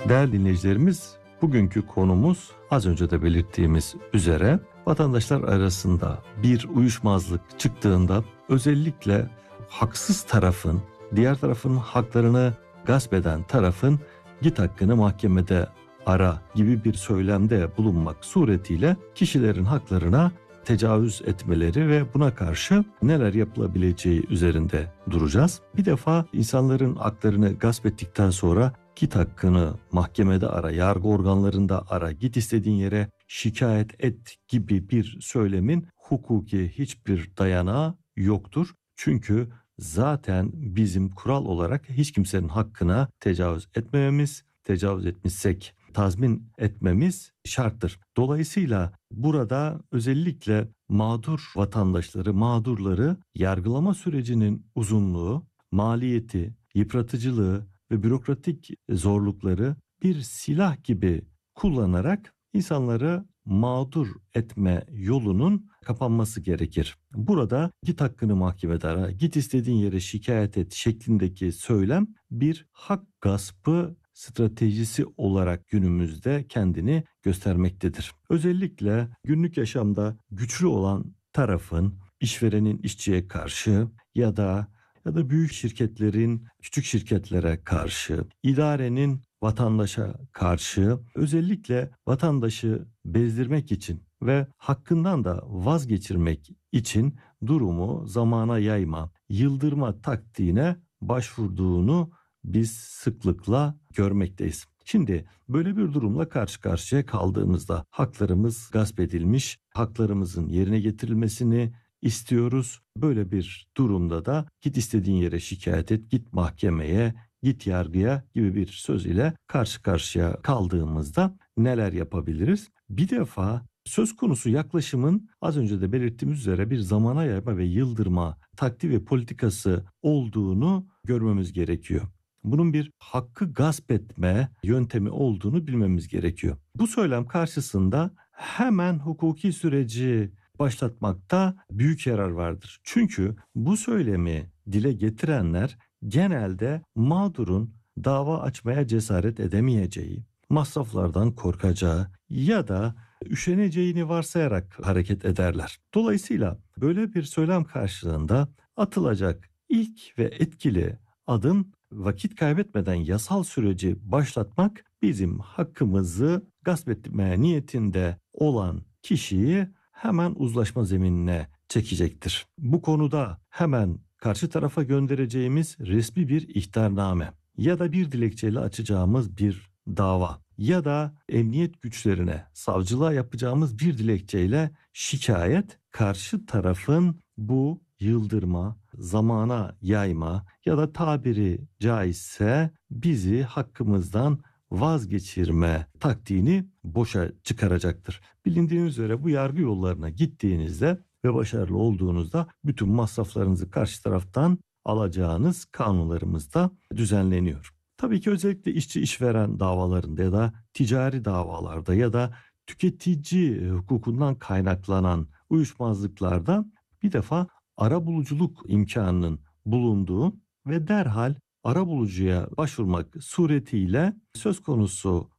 Değerli dinleyicilerimiz, bugünkü konumuz az önce de belirttiğimiz üzere vatandaşlar arasında bir uyuşmazlık çıktığında özellikle haksız tarafın, diğer tarafın haklarını gasp eden tarafın git hakkını mahkemede ara gibi bir söylemde bulunmak suretiyle kişilerin haklarına tecavüz etmeleri ve buna karşı neler yapılabileceği üzerinde duracağız. Bir defa insanların haklarını gasp ettikten sonra git hakkını mahkemede ara, yargı organlarında ara, git istediğin yere şikayet et gibi bir söylemin hukuki hiçbir dayanağı yoktur. Çünkü zaten bizim kural olarak hiç kimsenin hakkına tecavüz etmememiz, tecavüz etmişsek tazmin etmemiz şarttır. Dolayısıyla burada özellikle mağdur vatandaşları, mağdurları yargılama sürecinin uzunluğu, maliyeti, yıpratıcılığı ve bürokratik zorlukları bir silah gibi kullanarak insanları mağdur etme yolunun kapanması gerekir. Burada git hakkını mahkemede ara, git istediğin yere şikayet et şeklindeki söylem bir hak gaspı stratejisi olarak günümüzde kendini göstermektedir. Özellikle günlük yaşamda güçlü olan tarafın işverenin işçiye karşı ya da büyük şirketlerin küçük şirketlere karşı, idarenin vatandaşa karşı özellikle vatandaşı bezdirmek için ve hakkından da vazgeçirmek için durumu zamana yayma, yıldırma taktiğine başvurduğunu biz sıklıkla görmekteyiz. Şimdi böyle bir durumla karşı karşıya kaldığımızda haklarımız gasp edilmiş, haklarımızın yerine getirilmesini istiyoruz. Böyle bir durumda da git istediğin yere şikayet et, git mahkemeye, git yargıya gibi bir söz ile karşı karşıya kaldığımızda neler yapabiliriz? Bir defa söz konusu yaklaşımın az önce de belirttiğimiz üzere bir zamana yayma ve yıldırma taktiği ve politikası olduğunu görmemiz gerekiyor. Bunun bir hakkı gasp etme yöntemi olduğunu bilmemiz gerekiyor. Bu söylem karşısında hemen hukuki süreci başlatmakta büyük yarar vardır. Çünkü bu söylemi dile getirenler genelde mağdurun dava açmaya cesaret edemeyeceği, masraflardan korkacağı ya da üşeneceğini varsayarak hareket ederler. Dolayısıyla böyle bir söylem karşılığında atılacak ilk ve etkili adım vakit kaybetmeden yasal süreci başlatmak, bizim hakkımızı gasp etme niyetinde olan kişiyi hemen uzlaşma zeminine çekecektir. Bu konuda hemen karşı tarafa göndereceğimiz resmi bir ihtarname ya da bir dilekçeyle açacağımız bir dava ya da emniyet güçlerine, savcılığa yapacağımız bir dilekçeyle şikayet karşı tarafın bu yıldırma, zamana yayma ya da tabiri caizse bizi hakkımızdan vazgeçirme taktiğini boşa çıkaracaktır. Bilindiğiniz üzere bu yargı yollarına gittiğinizde ve başarılı olduğunuzda bütün masraflarınızı karşı taraftan alacağınız kanunlarımızda düzenleniyor. Tabii ki özellikle işçi işveren davalarında ya da ticari davalarda ya da tüketici hukukundan kaynaklanan uyuşmazlıklarda bir defa arabuluculuk imkanının bulunduğu ve derhal arabulucuya başvurmak suretiyle söz konusu